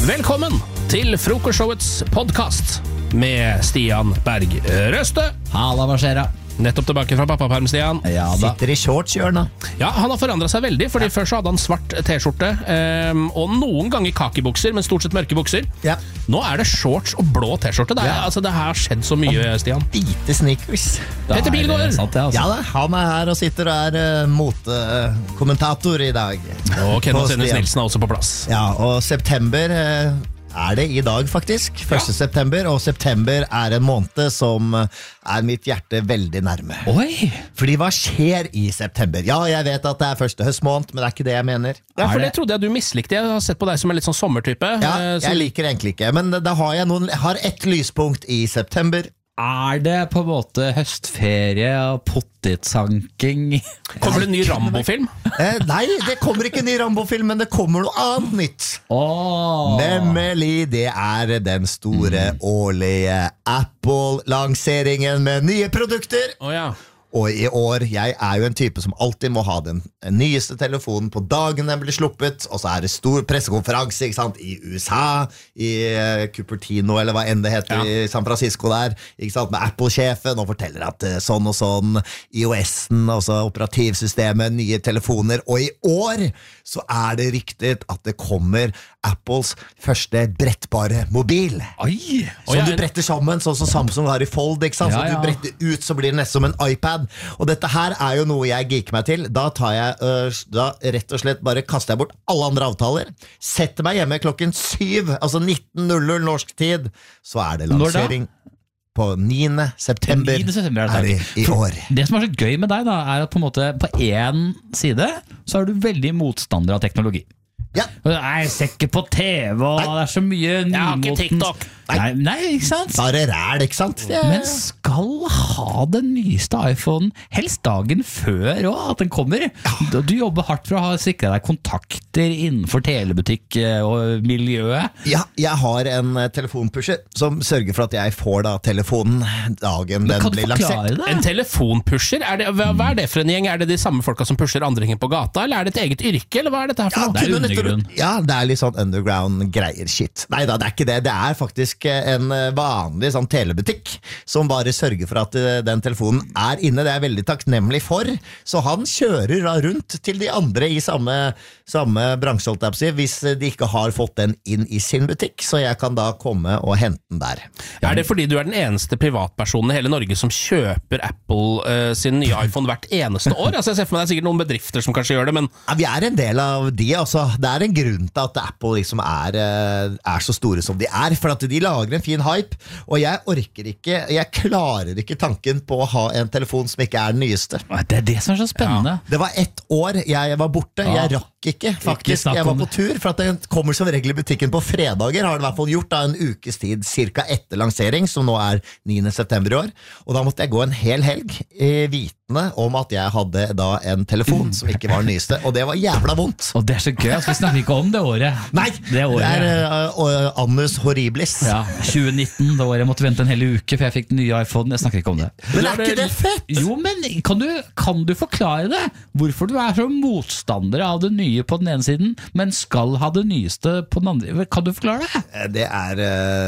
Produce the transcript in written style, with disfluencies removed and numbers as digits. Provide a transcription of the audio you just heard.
Velkommen til Frokostshowets podcast med Stian Berg Røste. Halla, hva skjer da? Nettopp tilbake fra pappaperm, Stian. Ja da. Sitter i shorts, Jørna. Ja, han har forandret seg veldig, fordi før så hadde han svart t-skjorte og noen ganger kakibukser, men stort sett mørke bukser. Ja. Nå er det shorts og blå t-skjorte. Altså, det har skjedd så mye, Stian. Hvite sneakers. Petter Pilgaard. Sant, det, altså. Ja da, han er her og sitter og er motekommentator i dag. Og Kenneth På Sennes Stian. Nilsen er også på plass. Ja, og september er det i dag faktisk. 1. september, og september er en måned som er mitt hjerte veldig nærme. Oi! Fordi hva skjer i september? Ja, jeg vet at det er første høstmåned, men det er ikke det jeg mener. Ja, for Er det det- trodde jeg du mislikte. Jeg har sett på deg som en litt sånn sommertype. Ja, jeg liker det egentlig ikke, men da har jeg har ett lyspunkt i september. Er det på en måte høstferie og pottitsanking? Kommer det en ny Rambo-film? Nei, det kommer ikke en ny Rambo-film, men det kommer noe annet nytt. Åh! Nemlig, det er den store årlige Apple-lanseringen med nye produkter. Åja. Og i år, jeg er jo en type som alltid må ha den nyeste telefonen på dagen den blir sluppet, og så er det stor pressekonferanse, ikke sant, i USA, i Cupertino, eller hva enn det heter, Ja. i San Francisco der, ikke sant, med Apple-sjefen, og forteller at sånn og sånn, iOS-en, altså operativsystemet, nye telefoner, og i år så er det ryktet at det kommer Apples første brettbare mobil. Oi! Som du bretter sammen, sånn som Samsung har i Fold, ikke sant? Så Ja, ja. du bretter ut, så blir det nesten som en iPad. Og dette her er jo noe jeg geeker meg til. Da tar jeg, da rett og slett bare kaster jeg bort alle andre avtaler, setter meg hjemme klokken 7, altså 19.00 norsk tid, så er det Når da? lansering på 9. september, 9. september er det i år. Det som er så gøy med deg da, er at på en måte på en side så er du veldig motstander av teknologi. Ja. Nei, jeg ser ikke på TV, og det er så mye Jeg har ikke nymotens- TikTok. Nei, ikke sant? Bare ræl, ikke sant? Men skal ha den nyeste iPhonen helst dagen før også, at den kommer. Du jobber hardt for å sikre deg kontakter innenfor telebutikk og miljøet. Ja, jeg har en telefonpusher som sørger for at jeg får da telefonen dagen den Kan du blir lansert. forklare det? En telefonpusher? Hva er det for en gjeng? Er det de samme folka som pusher andre ting på gata, eller er det et eget yrke, eller hva er dette her for noe? det er kunne nettopp- undergrunn. Ja, det er litt sånn underground-greier shit. Nei da, det er ikke det. Det er faktisk en vanlig sånn telebutikk som bare sørger for at den telefonen er inne. Det er jeg veldig takknemlig for. Så han kjører da rundt til de andre i samme bransje, holdt jeg på å si, hvis de ikke har fått den inn i sin butikk, så jeg kan da komme og hente den der. Er det fordi du er den eneste privatpersonen i hele Norge som kjøper Apple sin nye iPhone hvert eneste år? Altså, jeg ser for meg det er sikkert noen bedrifter som kanskje gjør det, men Ja, vi er en del av de, altså. Det er en grunn til at Apple liksom er så store som de er, for at de lager en fin hype, og jeg klarer ikke tanken på å ha en telefon som ikke er den nyeste. Det er det som er så spennende. Det var 1 år jeg var borte. Ja. Jeg rakk ikke, faktisk. snakk Jeg var om på tur, for at den kommer som regel i butikken på fredager. Har det i hvert fall gjort da en ukes tid, cirka etter lansering, som nå er 9. september i år. Og da måtte jeg gå en hel helg vitende om at jeg hadde da en telefon som ikke var den nyeste, og det var jævla vondt. Og det er så gøy, altså, vi snakker ikke om det året. Nei, Det året. er annus horribilis. Ja, 2019, det året jeg måtte vente en hel uke for jeg fikk den nye iPhone. Jeg snakker ikke om det. Men er ikke det fett? Jo, men kan du forklare det? Hvorfor du er så motstander av det nye på den ene siden, men skal ha det nyeste på den andre? Kan du forklare det? Det er